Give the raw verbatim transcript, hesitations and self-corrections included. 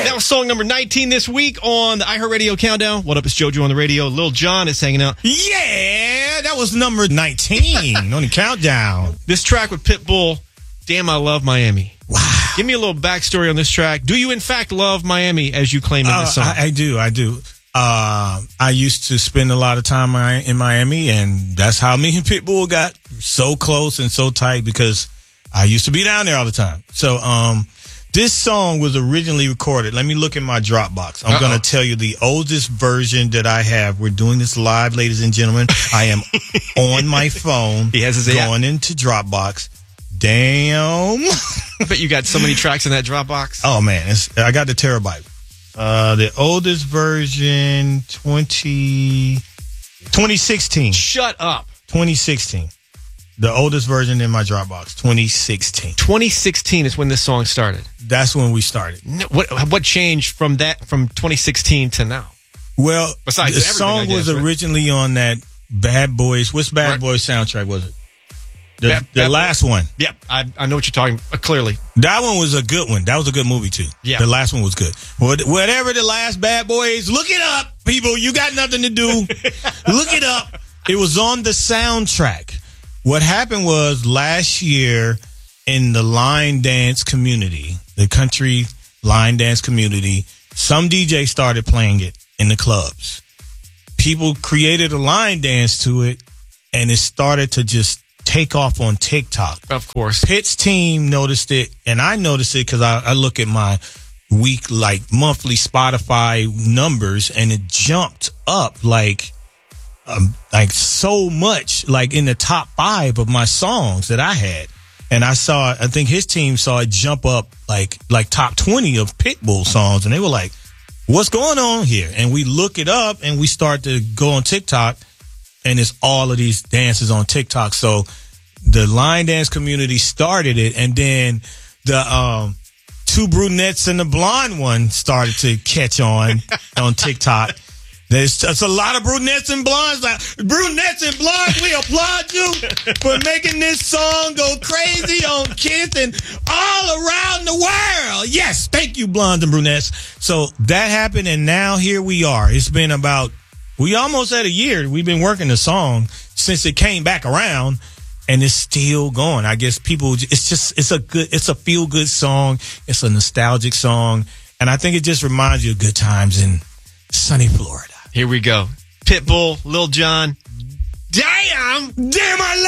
That was song number nineteen this week on the iHeartRadio Countdown. What up, it's JoJo on the radio. Lil Jon is hanging out. Yeah, that was number nineteen on the countdown. This track with Pitbull, Damn I Love Miami. Wow. Give me a little backstory on this track. Do you in fact love Miami as you claim in Uh, this song? I, I do, I do. Uh, I used to spend a lot of time in Miami, and that's how me and Pitbull got so close and so tight because I used to be down there all the time. So, um, this song was originally recorded. Let me look in my Dropbox. I'm going to tell you the oldest version that I have. We're doing this live, ladies and gentlemen. I am on my phone. He has his going into Dropbox. Damn. I bet you got so many tracks in that Dropbox. Oh, man. It's, I got the terabyte. Uh, the oldest version, twenty, twenty sixteen. Shut up. twenty sixteen. The oldest version in my Dropbox, twenty sixteen. twenty sixteen is when this song started. That's when we started. No, what what changed from that from twenty sixteen to now? Well, Besides the everything, song I guess, was right? originally on that Bad Boys. What's Bad Right. Boys soundtrack was it? The, Bad- the Bad last one. Yep, I I know what you're talking about, uh, clearly. That one was a good one. That was a good movie, too. Yeah. The last one was good. What- Whatever the last Bad Boys, look it up, people. You got nothing to do. Look it up. It was on the soundtrack. What happened was last year in the line dance community, the country line dance community, some D J started playing it in the clubs. People created a line dance to it, and it started to just take off on TikTok. Of course. Pitt's team noticed it, and I noticed it because I, I look at my week, like monthly Spotify numbers, and it jumped up like, um, like so much, like in the top five of my songs that I had. And I saw, I think his team saw it jump up like, like top twenty of Pitbull songs, and they were like, "What's going on here?" And we look it up, and we start to go on TikTok. And it's all of these dances on TikTok. So the line dance community started it. And then the um, two brunettes and the blonde one started to catch on on TikTok. There's just a lot of brunettes and blondes. Like, brunettes and blondes, we applaud you for making this song go crazy on Kiss and all around the world. Yes, thank you, blondes and brunettes. So that happened, and now here we are. It's been about We almost had a year. We've been working the song since it came back around, and it's still going. I guess people, it's just, it's a good, it's a feel good song. It's a nostalgic song. And I think it just reminds you of good times in sunny Florida. Here we go. Pitbull, Lil Jon. Damn! Damn, I love